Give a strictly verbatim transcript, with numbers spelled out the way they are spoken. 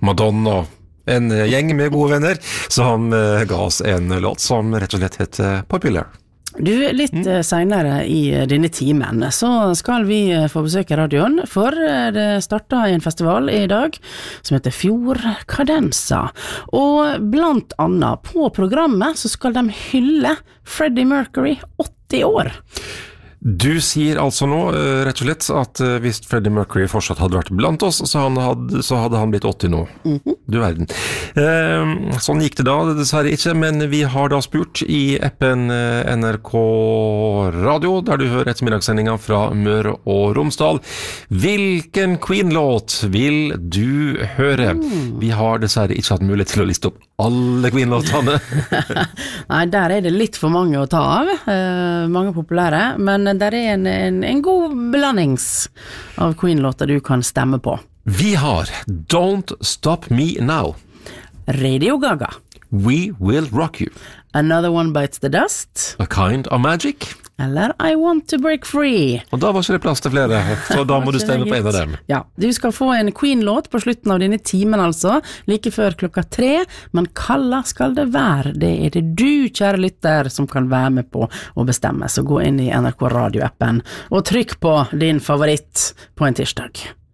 Madonna, en gjeng med gode venner, som ga oss en låt som rett og slett heter Popular. Du, litt mm. senere i denne timen så skal vi få besøke radioen, for det startet en festival i dag som heter Fjord Cadenza, og blant annet på programmet så skal de hylle Freddie Mercury åtti år. Du sier altså nå, rett og slett, at hvis Freddie Mercury fortsatt hadde vært blant oss, så, han hadde, så hadde han blitt åtti nå. Mm-hmm. Du verden. Eh, sånn gikk det da, dessverre ikke, men vi har da spurt i appen N R K Radio, der du hører ettermiddagssendingen fra Møre og Romsdal. Hvilken Queen-låt vil du høre? Mm. Vi har dessverre ikke hatt mulighet til å liste opp alle Queen-låtene. Nei, der er det litt for mange å ta av, eh, mange populære, men der er en, en, en god blandings av Queen-låter du kan stemme på. Vi har Don't Stop Me Now, Radio Gaga, We Will Rock You, Another One Bites the Dust, A Kind of Magic, eller I Want to Break Free. Og da var ikke det plass til flere, så da må du stemme på en av dem. Ja, du skal få en Queen-låt på slutten av denne timen altså, like før klokka tre, men hva skal det være? Det er det du, kjære lytter, som kan være med på å bestemme, så gå inn i N R K Radio-appen og trykk på din favoritt på en tirsdag.